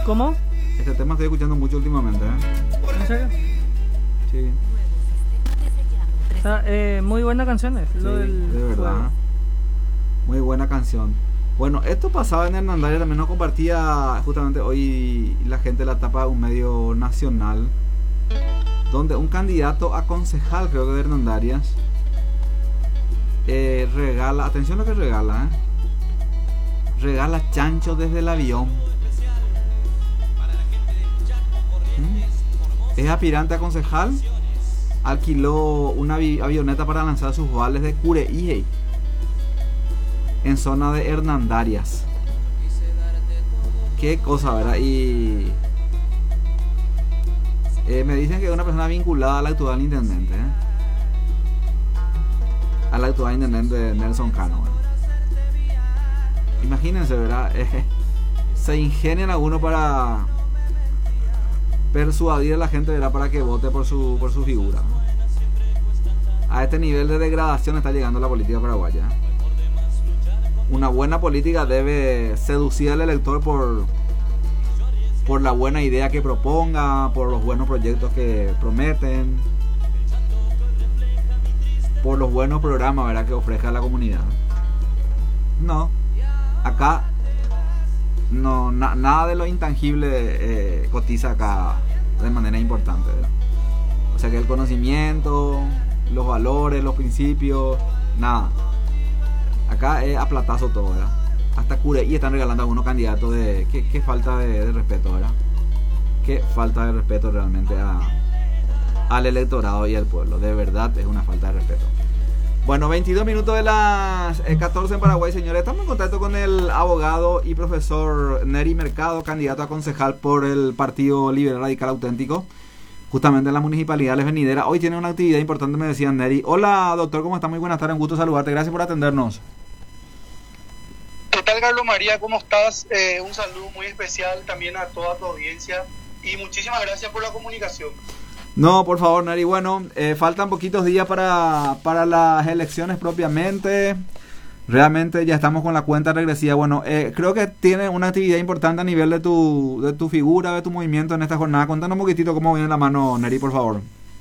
¿Cómo? Este tema estoy escuchando mucho últimamente, ¿En serio? Sí, O sea, muy buena canción es. sí, Lo del de verdad. fuego. Muy buena canción. Bueno, esto pasaba en Hernandaria, también nos compartía justamente hoy la gente de la tapa de un medio nacional, donde un candidato a concejal, creo que de Hernandarias, regala, atención a lo que regala, regala chancho desde el avión. Es aspirante a concejal, alquiló una avioneta para lanzar sus vales de Cureíje en zona de Hernandarias. Qué cosa, ¿verdad? Y me dicen que es una persona vinculada al actual intendente, al actual intendente Nelson Cano, ¿verdad? Imagínense, ¿verdad? Se ingenian algunos para persuadir a la gente, ¿verdad?, para que vote por su figura, ¿no? A este nivel de degradación está llegando la política paraguaya. Una buena política debe seducir al elector por la buena idea que proponga, por los buenos proyectos que prometen, por los buenos programas, ¿verdad?, que ofrezca a la comunidad. No, acá no, nada de lo intangible cotiza acá de manera importante, ¿verdad? O sea que el conocimiento, los valores, los principios, nada. Acá es a platazo todo, ¿verdad? Hasta Cureí están regalando a algunos candidatos de... Qué falta de respeto, ¿verdad? Qué falta de respeto realmente al electorado y al pueblo. De verdad es una falta de respeto. Bueno, 22 minutos de las 14 en Paraguay, señores. Estamos en contacto con el abogado y profesor Neri Mercado, candidato a concejal por el Partido Liberal Radical Auténtico, justamente en la municipalidad Les Venidera. Hoy tiene una actividad importante, me decían, Neri. Hola, doctor, ¿cómo está? Muy buenas tardes, un gusto saludarte. Gracias por atendernos. ¿Qué tal, Carlos María? ¿Cómo estás? Un saludo muy especial también a toda tu audiencia y muchísimas gracias por la comunicación. No, por favor, Neri. Bueno, faltan poquitos días para las elecciones propiamente. Realmente ya estamos con la cuenta regresiva. Bueno, creo que tiene una actividad importante a nivel de tu figura, de tu movimiento en esta jornada. Contanos un poquitito cómo viene la mano, Neri, por favor.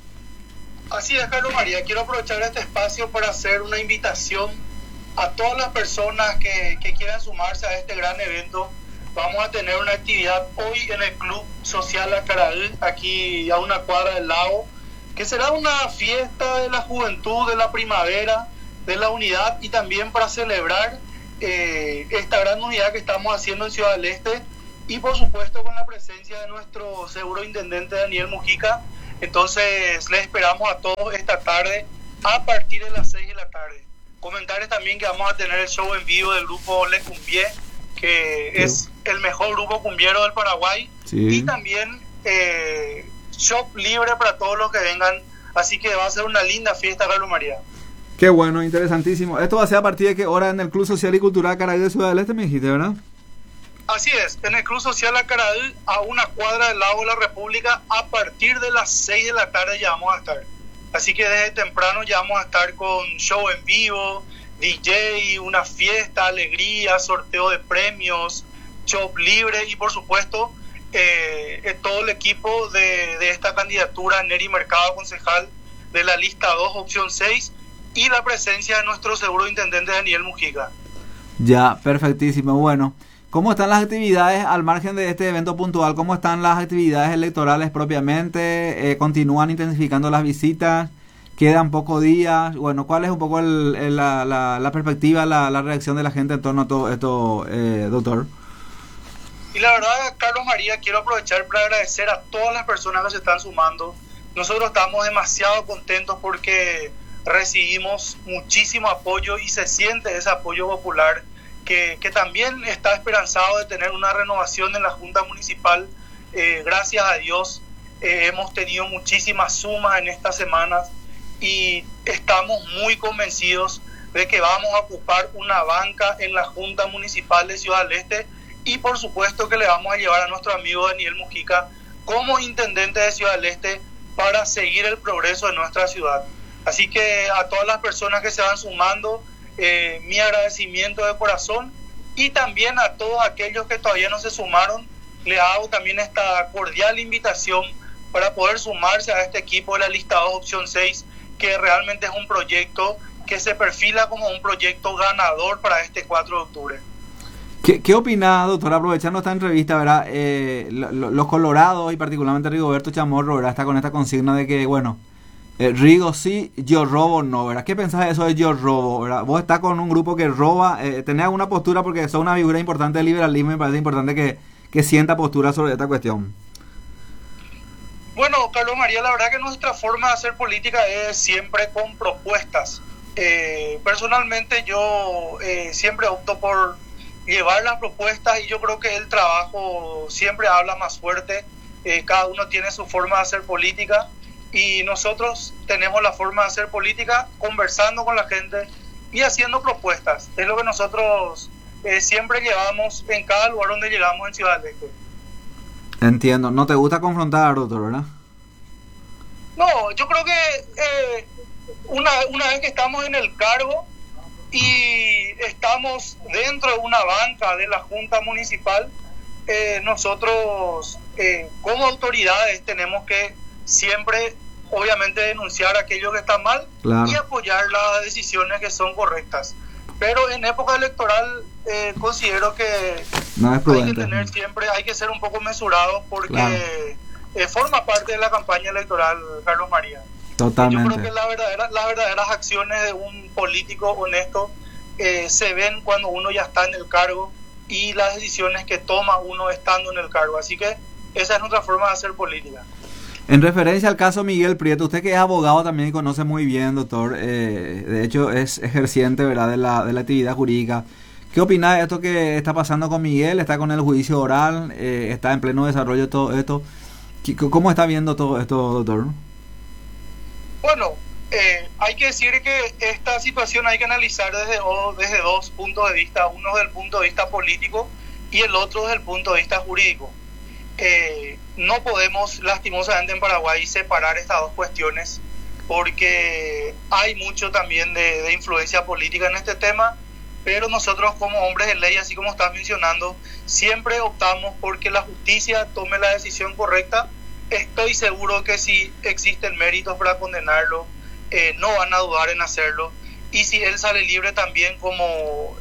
Así es, Carlos María. Quiero aprovechar este espacio para hacer una invitación a todas las personas que quieran sumarse a este gran evento. Vamos a tener una actividad hoy en el Club Social Acaraí, aquí a una cuadra del lago, que será una fiesta de la juventud, de la primavera, de la unidad y también para celebrar esta gran unidad que estamos haciendo en Ciudad del Este y por supuesto con la presencia de nuestro seguro intendente Daniel Mujica. Entonces les esperamos a todos esta tarde a partir de las 6 de la tarde. Comentarles también que vamos a tener el show en vivo del grupo Le Cumbié, que es el mejor grupo cumbiero del Paraguay, y también shop libre para todos los que vengan, así que va a ser una linda fiesta, Carlos María. Qué bueno, interesantísimo. ¿Esto va a ser a partir de qué hora en el Club Social y Cultural Caraí de Ciudad del Este, me dijiste, verdad? Así es, en el Club Social Acaraí, a una cuadra del lago de la República, a partir de las 6 de la tarde ya vamos a estar. Así que desde temprano ya vamos a estar con show en vivo, DJ, una fiesta, alegría, sorteo de premios, shop libre y por supuesto todo el equipo de esta candidatura, Neri Mercado, concejal de la lista 2, opción 6, y la presencia de nuestro seguro intendente Daniel Mujica. Ya, perfectísimo. Bueno, ¿cómo están las actividades al margen de este evento puntual? ¿Cómo están las actividades electorales propiamente? ¿Continúan intensificando las visitas? ¿Quedan pocos días? Bueno, ¿cuál es un poco la perspectiva, la reacción de la gente en torno a todo esto, doctor? Y la verdad, Carlos María, quiero aprovechar para agradecer a todas las personas que se están sumando. Nosotros estamos demasiado contentos porque recibimos muchísimo apoyo y se siente ese apoyo popular que también está esperanzado de tener una renovación en la Junta Municipal. Gracias a Dios hemos tenido muchísimas sumas en estas semanas y estamos muy convencidos de que vamos a ocupar una banca en la Junta Municipal de Ciudad del Este y por supuesto que le vamos a llevar a nuestro amigo Daniel Mujica como intendente de Ciudad del Este para seguir el progreso de nuestra ciudad. Así que a todas las personas que se van sumando, mi agradecimiento de corazón y también a todos aquellos que todavía no se sumaron, le hago también esta cordial invitación para poder sumarse a este equipo de la lista 2 opción 6, que realmente es un proyecto que se perfila como un proyecto ganador para este 4 de octubre. ¿Qué opinás, doctor, aprovechando esta entrevista, ¿verdad? Los colorados y particularmente Rigoberto Chamorro, ¿verdad? Está con esta consigna de que, bueno, Rigo sí, yo robo no, ¿verdad? ¿Qué pensás de eso de yo robo, verdad? Vos estás con un grupo que roba, ¿tenés alguna postura? Porque sos una figura importante del liberalismo y me parece importante que sienta postura sobre esta cuestión. Bueno, Carlos María, la verdad que nuestra forma de hacer política es siempre con propuestas. Personalmente yo siempre opto por llevar las propuestas y yo creo que el trabajo siempre habla más fuerte. Cada uno tiene su forma de hacer política y nosotros tenemos la forma de hacer política conversando con la gente y haciendo propuestas. Es lo que nosotros siempre llevamos en cada lugar donde llegamos en Ciudad del Este. Entiendo. ¿No te gusta confrontar, doctor, verdad? No, yo creo que una vez que estamos en el cargo y estamos dentro de una banca de la Junta Municipal, nosotros como autoridades tenemos que siempre, obviamente, denunciar aquello que está mal, claro, y apoyar las decisiones que son correctas. Pero en época electoral considero que no es prudente. Hay que tener siempre, hay que ser un poco mesurados porque claro, forma parte de la campaña electoral, Carlos María. Totalmente. Yo creo que las verdaderas acciones de un político honesto se ven cuando uno ya está en el cargo y las decisiones que toma uno estando en el cargo. Así que esa es nuestra forma de hacer política. En referencia al caso Miguel Prieto, usted que es abogado también y conoce muy bien, doctor, de hecho es ejerciente, ¿verdad?, de la actividad jurídica. ¿Qué opina de esto que está pasando con Miguel? ¿Está con el juicio oral? ¿Está en pleno desarrollo todo esto? ¿Cómo está viendo todo esto, doctor? Bueno, hay que decir que esta situación hay que analizar desde dos puntos de vista, uno desde el punto de vista político y el otro desde el punto de vista jurídico. No podemos lastimosamente en Paraguay separar estas dos cuestiones porque hay mucho también de influencia política en este tema, pero nosotros como hombres de ley, así como estás mencionando, siempre optamos porque la justicia tome la decisión correcta. Estoy seguro que si existen méritos para condenarlo, no van a dudar en hacerlo, y si él sale libre también como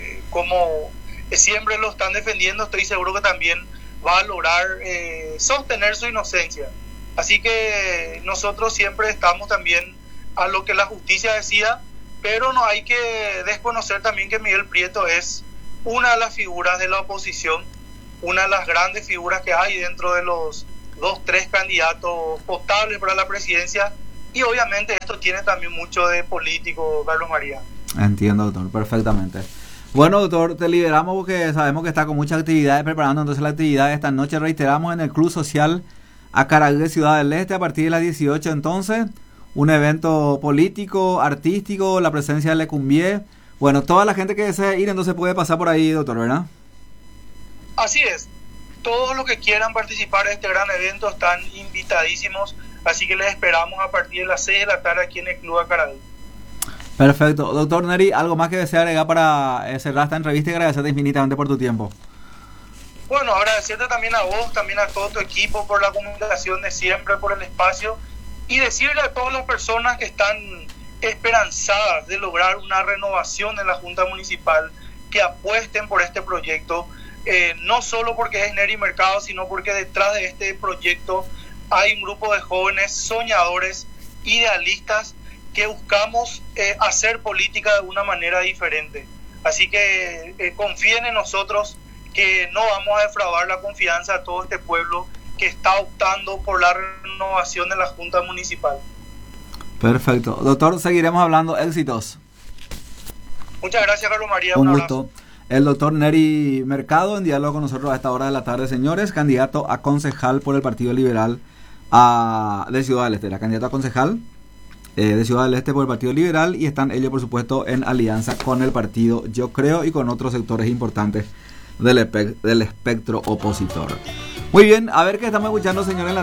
siempre lo están defendiendo, estoy seguro que también va a lograr sostener su inocencia. Así que nosotros siempre estamos también a lo que la justicia decida, pero no hay que desconocer también que Miguel Prieto es una de las figuras de la oposición, una de las grandes figuras que hay dentro de los 2-3 candidatos potables para la presidencia, y obviamente esto tiene también mucho de político, Carlos María. Entiendo, doctor, perfectamente. Bueno, doctor, te liberamos porque sabemos que está con muchas actividades preparando entonces la actividad de esta noche. Reiteramos en el Club Social Acaraí de Ciudad del Este a partir de las 18 entonces, un evento político, artístico, la presencia de Lecumbié. Bueno, toda la gente que desee ir entonces puede pasar por ahí, doctor, ¿verdad? Así es. Todos los que quieran participar en este gran evento están invitadísimos, así que les esperamos a partir de las 6 de la tarde aquí en el Club Acaraí. Perfecto. Doctor Neri, ¿algo más que desea agregar para cerrar esta entrevista y agradecerte infinitamente por tu tiempo? Bueno, agradecerte también a vos, también a todo tu equipo por la comunicación de siempre, por el espacio, y decirle a todas las personas que están esperanzadas de lograr una renovación en la Junta Municipal que apuesten por este proyecto, no solo porque es Neri Mercado, sino porque detrás de este proyecto hay un grupo de jóvenes soñadores, idealistas, que buscamos hacer política de una manera diferente. Así que confíen en nosotros, que no vamos a defraudar la confianza a todo este pueblo que está optando por la renovación de la Junta Municipal. Perfecto. Doctor, seguiremos hablando. Éxitos. Muchas gracias, Carlos María. Un gusto. El doctor Neri Mercado en diálogo con nosotros a esta hora de la tarde, señores, candidato a concejal por el Partido Liberal de Ciudad del Este. La candidata a concejal de Ciudad del Este por el Partido Liberal, y están ellos, por supuesto, en alianza con el partido Yo Creo y con otros sectores importantes del espectro opositor. Muy bien, a ver qué estamos escuchando, señores, en la